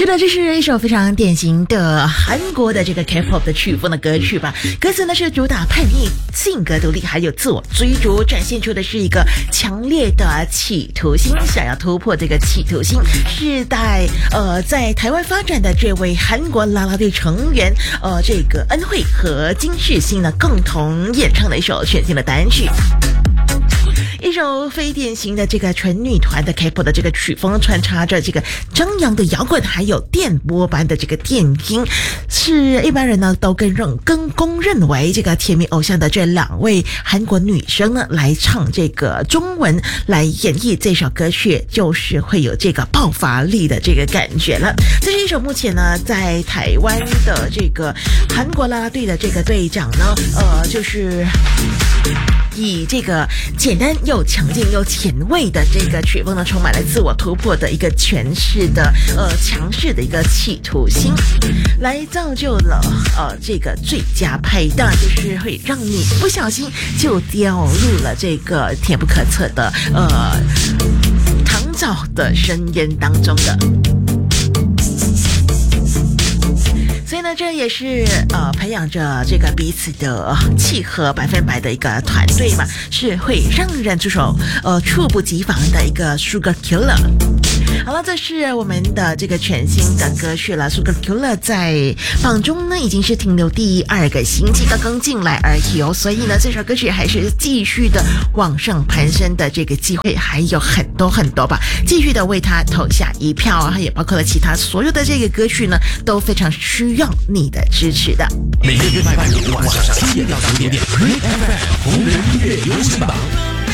是的，这是一首非常典型的韩国的这个 K-pop 的曲风的歌曲吧。歌词呢是主打叛逆、性格独立，还有自我追逐，展现出的是一个强烈的企图心，想要突破这个企图心。是在台湾发展的这位韩国啦啦队成员这个恩惠和金世星呢共同演唱的一首全新的单曲。一首非典型的这个纯女团的 K-pop 的这个曲风，穿插着这个张扬的摇滚，还有电波般的这个电音，是一般人呢都公认为这个甜蜜偶像的这两位韩国女生呢来唱这个中文来演绎这首歌曲，就是会有这个爆发力的这个感觉了。这是一首目前呢在台湾的这个韩国啦啦队的这个队长呢就是以这个简单又强劲又前卫的这个曲风呢，充满了自我突破的一个诠释的强势的一个企图心，来造就了这个最佳拍档，就是会让你不小心就掉入了这个甜不可测的糖枣的深渊当中的。所以呢，这也是培养着这个彼此的契合100%的一个团队嘛，是会让人猝不及防的一个 Sugar Killer。好了，这是我们的这个全新的歌曲了。Sugar Killer 在榜中呢已经是停留第2个星期，刚刚进来而已哦。所以呢，这首歌曲还是继续的往上攀升的这个机会还有很多很多吧，继续的为他投下一票啊，也包括了其他所有的这个歌曲呢，都非常需要你的支持的。 每个月拜5晚上7点到9点，Red FM 红人音乐流行榜。